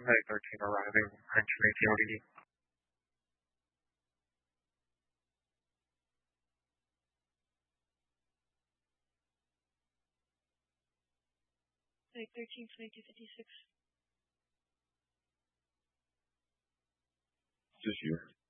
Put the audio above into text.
Flight 13 arriving, activate the ODD. Flight 13, flight 256. Just you.